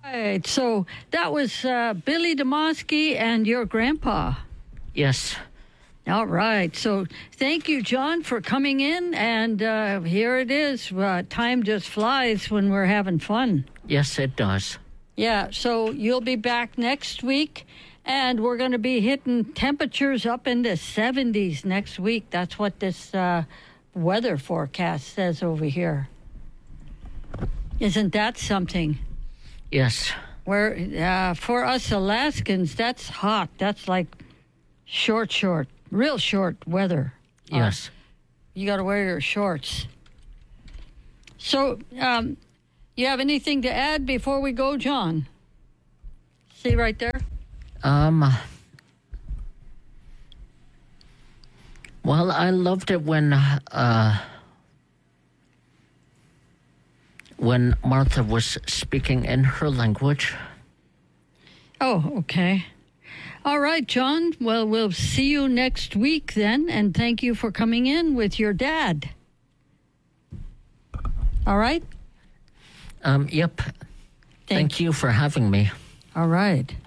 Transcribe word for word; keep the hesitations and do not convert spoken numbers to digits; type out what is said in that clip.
Right, so that was uh, Billy Demosky and your grandpa. Yes. All right, so thank you, John, for coming in, and uh, here it is. Uh, time just flies when we're having fun. Yes, it does. Yeah, so you'll be back next week, and we're going to be hitting temperatures up in the seventies next week. That's what this uh, weather forecast says over here. Isn't that something? Yes. Where uh, for us Alaskans, that's hot. That's like short, short, real short weather. Yes. Uh, you got to wear your shorts. So, um, you have anything to add before we go, John? See right there? Um. Well, I loved it when uh, when Martha was speaking in her language. Oh, okay. All right, John. Well, we'll see you next week then, and thank you for coming in with your dad. All right? Um. Yep. Thank, Thank you for having me. All right.